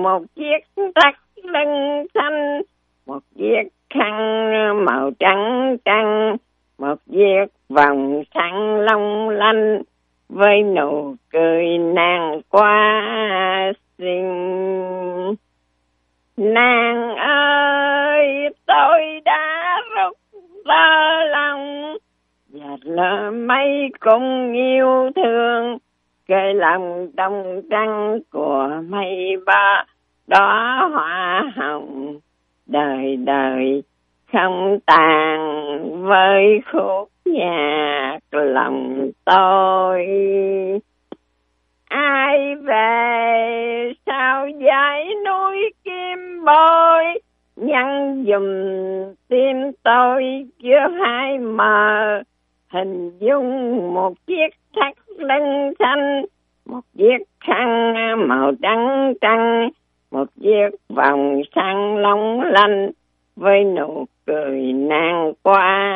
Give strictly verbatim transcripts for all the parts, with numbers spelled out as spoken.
một chiếc thắt lưng xanh, một chiếc khăn màu trắng trắng, một chiếc vòng sáng long lanh, với nụ cười nàng quá xinh. Nàng ơi, tôi đã rút tơ lòng, và lỡ mấy cũng yêu thương, cái lòng trong trăng của mây ba đó hoa hồng, đời đời không tàn với khúc nhạc lòng tôi. Ai về sao dãy núi kim bôi, nhăn dùm tim tôi chưa hai mờ, hình dung một chiếc thắt lưng xanh, một chiếc khăn màu trắng trắng, một chiếc vòng sang long lanh, với nụ cười nàng quá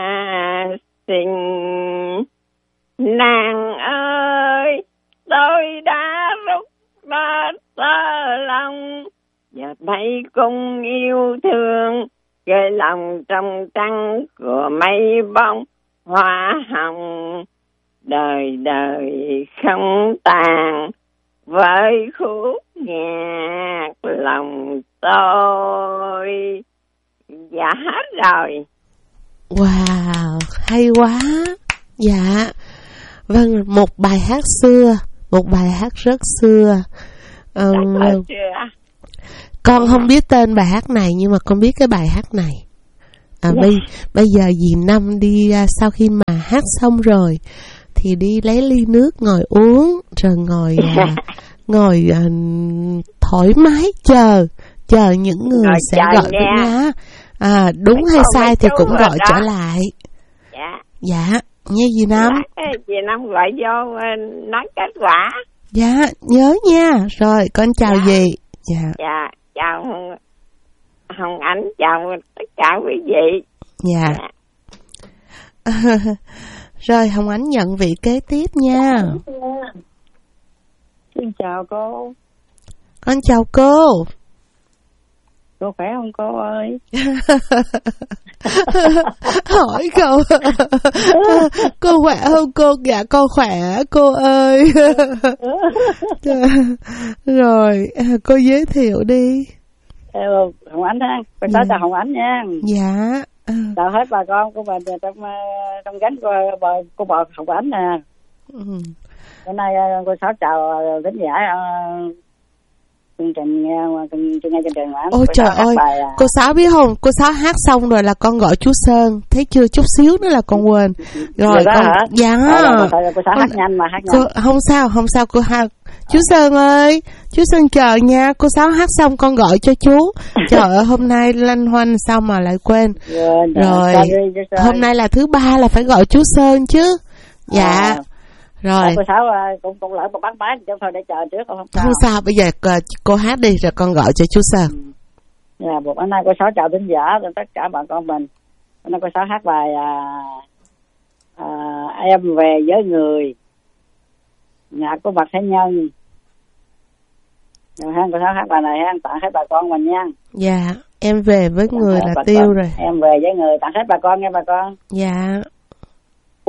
xinh. Nàng ơi, tôi đã rút ra tơ lòng, và thấy cùng yêu thương, cái lòng trong trăng của mây bông hoa hồng, đời đời không tàn với khúc nhạc lòng tôi. Dạ hết rồi. Wow, hay quá. Dạ. Vâng, một bài hát xưa, một bài hát rất xưa. Um, rất xưa. Con không biết tên bài hát này, nhưng mà con biết cái bài hát này. À, yeah. bây, bây giờ dì Năm đi, uh, sau khi mà hát xong rồi thì đi lấy ly nước ngồi uống, rồi ngồi uh, ngồi uh, thoải mái chờ chờ những người ngồi sẽ gọi với nhá. À, đúng mấy hay sai thì cũng gọi đó. Trở lại. Dạ. Dạ, nghe dì Năm. Dạ, dì Năm gọi vô nói kết quả. Dạ, nhớ nha. Rồi, con chào dạ. Dì. Dạ. Dạ, chào Hồng Ánh, chào tất cả quý vị. Dạ. Dạ. Rồi, Hồng Ánh nhận vị kế tiếp nha. Xin chào cô. Con chào cô. Cô khỏe không cô ơi? Hỏi cô. Cô khỏe không cô? Dạ con khỏe cô ơi. Rồi cô giới thiệu đi. Hồng Ánh ha, cô tới chào Hồng Ánh nha. Dạ. Chào hết bà con của bà trong trong gánh của bà cô bà Hồng Ánh nè. Ừ. Hôm nay cô Sáu chào đến giả chương trình nghe chương trình chương trình mà. Ôi trời ơi, à. Cô Sáu biết không? Cô Sáu hát xong rồi là con gọi chú Sơn, thấy chưa, chút xíu nữa là con quên. Rồi con hả? Dạ. À, cô Sáu hát nhanh mà hát nhanh. Cô, không sao, không sao cô hát. Chú à. Sơn ơi, chú Sơn chờ nha, cô Sáu hát xong con gọi cho chú. Trời ơi, hôm nay lanh hoanh sao mà lại quên. Rồi, rồi hôm nay là thứ ba là phải gọi chú Sơn chứ. Dạ. À. Rồi. Cô Sáu cũng cũng lỡ một bán bán cho thôi để chờ trước không sao. Không sao, bây giờ cô hát đi rồi con gọi cho chú Sơn. Ừ. Dạ, một bữa nay cô Sáu chào thính giả và tất cả bà con mình. Bữa nay cô Sáu hát bài à, à, Em về với người, nhạc của Bạch Thế Nhân. Rồi cô Sáu hát bài này hát tặng hết bà con mình nha. Dạ, em về với tặng người là tiêu con. Rồi. Em về với người tặng hết bà con nghe bà con. Dạ.